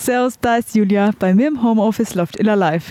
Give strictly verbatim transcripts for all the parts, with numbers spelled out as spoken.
Servus, da ist Julia. Bei mir im Homeoffice läuft Iller live.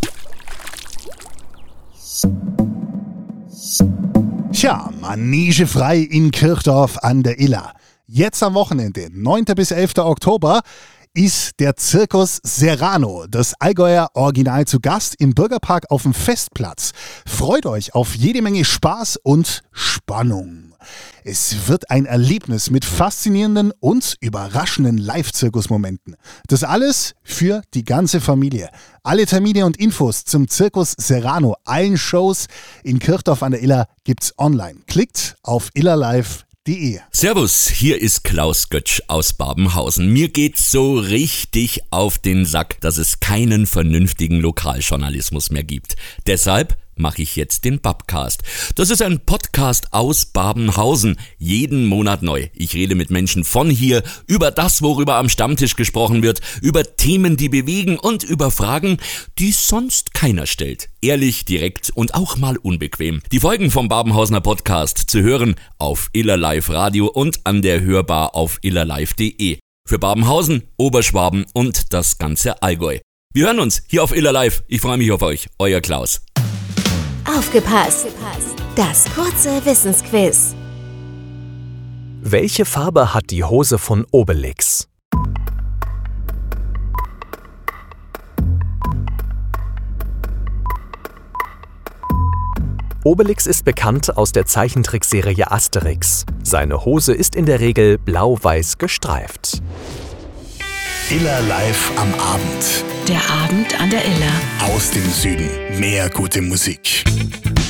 Tja, Manege frei in Kirchdorf an der Iller. Jetzt am Wochenende, neunten bis elften Oktober, ist der Zirkus Serrano, das Allgäuer Original, zu Gast im Bürgerpark auf dem Festplatz. Freut euch auf jede Menge Spaß und Spannung. Es wird ein Erlebnis mit faszinierenden und überraschenden Live-Zirkusmomenten. Das alles für die ganze Familie. Alle Termine und Infos zum Zirkus Serrano, allen Shows in Kirchdorf an der Iller gibt's online. Klickt auf illerlive punkt de. Servus, hier ist Klaus Götsch aus Babenhausen. Mir geht's so richtig auf den Sack, dass es keinen vernünftigen Lokaljournalismus mehr gibt. Deshalb mache ich jetzt den Babcast. Das ist ein Podcast aus Babenhausen, jeden Monat neu. Ich rede mit Menschen von hier über das, worüber am Stammtisch gesprochen wird, über Themen, die bewegen und über Fragen, die sonst keiner stellt. Ehrlich, direkt und auch mal unbequem. Die Folgen vom Babenhausener Podcast zu hören auf Iller Live Radio und an der Hörbar auf illerlive punkt de. Für Babenhausen, Oberschwaben und das ganze Allgäu. Wir hören uns hier auf Iller Live. Ich freue mich auf euch. Euer Klaus. Aufgepasst! Das kurze Wissensquiz. Welche Farbe hat die Hose von Obelix? Obelix ist bekannt aus der Zeichentrickserie Asterix. Seine Hose ist in der Regel blau-weiß gestreift. Iller live am Abend. Der Abend an der Iller. Aus dem Süden. Mehr gute Musik.